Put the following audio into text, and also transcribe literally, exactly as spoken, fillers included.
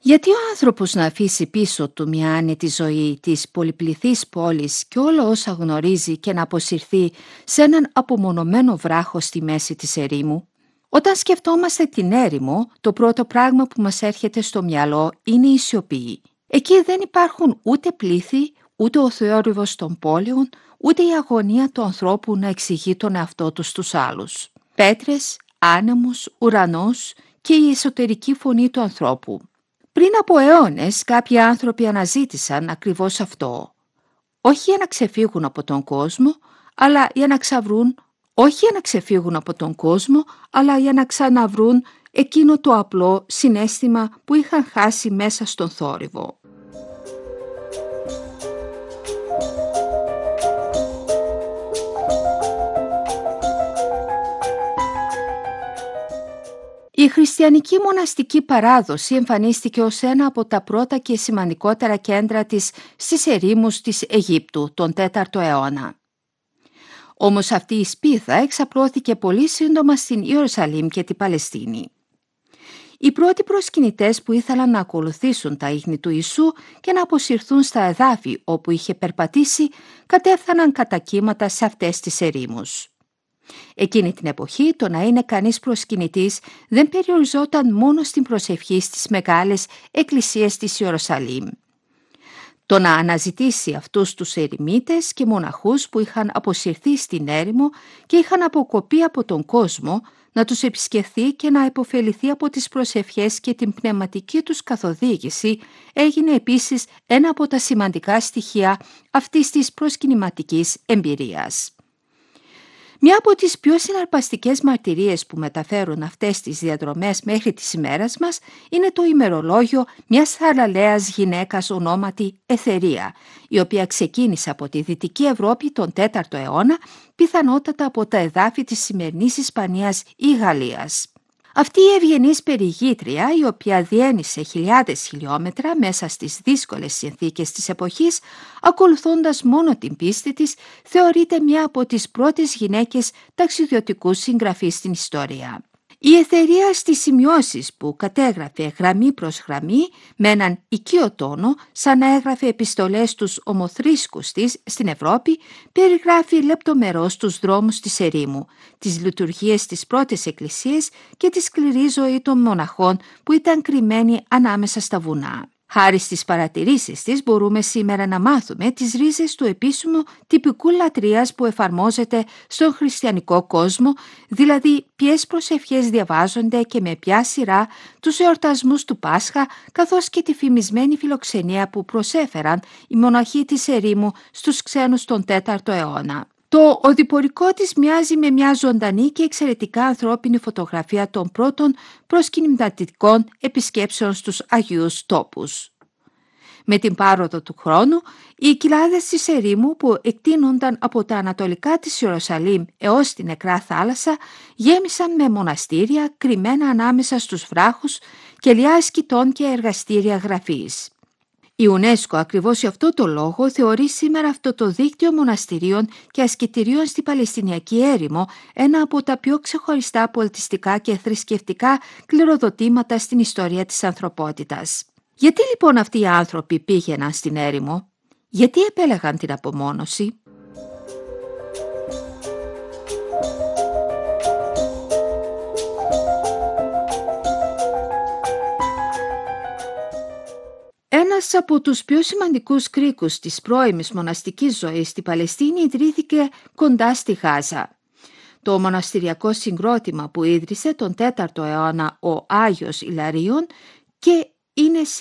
Γιατί ο άνθρωπος να αφήσει πίσω του μια άνετη ζωή της πολυπληθής πόλης και όλα όσα γνωρίζει και να αποσυρθεί σε έναν απομονωμένο βράχο στη μέση της ερήμου? Όταν σκεφτόμαστε την έρημο, το πρώτο πράγμα που μας έρχεται στο μυαλό είναι η σιωπή. Εκεί δεν υπάρχουν ούτε πλήθη, ούτε ο θόρυβος των πόλεων, ούτε η αγωνία του ανθρώπου να εξηγεί τον εαυτό του στους άλλους. Πέτρες, άνεμος, ουρανός και η εσωτερική φωνή του ανθρώπου. Πριν από αιώνες κάποιοι άνθρωποι αναζήτησαν ακριβώς αυτό. Όχι για να ξεφύγουν από τον κόσμο, αλλά για να ξαβρούν, όχι για να ξεφύγουν από τον κόσμο, αλλά για να ξαναβρούν εκείνο το απλό συναίσθημα που είχαν χάσει μέσα στον θόρυβο. Η χριστιανική μοναστική παράδοση εμφανίστηκε ως ένα από τα πρώτα και σημαντικότερα κέντρα της στις ερήμους της Αιγύπτου τον τέταρτο αιώνα. Όμως αυτή η σπίθα εξαπλώθηκε πολύ σύντομα στην Ιερουσαλήμ και την Παλαιστίνη. Οι πρώτοι προσκυνητές που ήθελαν να ακολουθήσουν τα ίχνη του Ιησού και να αποσυρθούν στα εδάφη όπου είχε περπατήσει, κατέφθαναν κατά κύματα σε αυτές τις ερήμους. Εκείνη την εποχή το να είναι κανείς προσκυνητής δεν περιοριζόταν μόνο στην προσευχή στις μεγάλες εκκλησίες της Ιερουσαλήμ. Το να αναζητήσει αυτούς τους ερημίτες και μοναχούς που είχαν αποσυρθεί στην έρημο και είχαν αποκοπεί από τον κόσμο, να τους επισκεφθεί και να επωφεληθεί από τις προσευχές και την πνευματική τους καθοδήγηση, έγινε επίσης ένα από τα σημαντικά στοιχεία αυτής της προσκυνηματικής εμπειρίας. Μια από τις πιο συναρπαστικές μαρτυρίες που μεταφέρουν αυτές τις διαδρομές μέχρι τις ημέρας μας είναι το ημερολόγιο μιας θαραλέας γυναίκας ονόματι Εθερία, η οποία ξεκίνησε από τη Δυτική Ευρώπη τον τέταρτο αιώνα, πιθανότατα από τα εδάφη της σημερινής Ισπανίας ή Γαλλίας. Αυτή η ευγενής περιηγήτρια, η οποία διένυσε χιλιάδες χιλιόμετρα μέσα στις δύσκολες συνθήκες της εποχής, ακολουθώντας μόνο την πίστη της, θεωρείται μια από τις πρώτες γυναίκες ταξιδιωτικού συγγραφείς στην ιστορία. Η Εθερία στις σημειώσεις που κατέγραφε γραμμή προς γραμμή με έναν οικείο τόνο, σαν να έγραφε επιστολές στους ομοθρήσκους της στην Ευρώπη, περιγράφει λεπτομερώς τους δρόμους της ερήμου, τις λειτουργίες της πρώτης εκκλησίας και τη σκληρή ζωή των μοναχών που ήταν κρυμμένοι ανάμεσα στα βουνά. Χάρη στις παρατηρήσεις της μπορούμε σήμερα να μάθουμε τις ρίζες του επίσημου τυπικού λατρείας που εφαρμόζεται στον χριστιανικό κόσμο, δηλαδή ποιες προσευχές διαβάζονται και με ποια σειρά, τους εορτασμούς του Πάσχα, καθώς και τη φημισμένη φιλοξενία που προσέφεραν οι μοναχοί της ερήμου στους ξένους τον τέταρτο αιώνα. Το οδηπορικό της μοιάζει με μια ζωντανή και εξαιρετικά ανθρώπινη φωτογραφία των πρώτων προσκυνηματικών επισκέψεων στους Αγίους Τόπους. Με την πάροδο του χρόνου, οι κοιλάδες της ερήμου που εκτείνονταν από τα ανατολικά της Ιερουσαλήμ έως την νεκρά θάλασσα γέμισαν με μοναστήρια κρυμμένα ανάμεσα στους βράχους, κελιά ασκητών και εργαστήρια γραφής. Η UNESCO ακριβώς για αυτό το λόγο θεωρεί σήμερα αυτό το δίκτυο μοναστηρίων και ασκητηρίων στη Παλαιστινιακή έρημο ένα από τα πιο ξεχωριστά πολιτιστικά και θρησκευτικά κληροδοτήματα στην ιστορία της ανθρωπότητας. Γιατί λοιπόν αυτοί οι άνθρωποι πήγαιναν στην έρημο? Γιατί επέλεγαν την απομόνωση? Ένας από τους πιο σημαντικούς κρίκους της πρώιμης μοναστικής ζωής στη Παλαιστίνη ιδρύθηκε κοντά στη Γάζα. Το μοναστηριακό συγκρότημα που ίδρυσε τον τέταρτο αιώνα ο Άγιος Ιλαρίων και είναι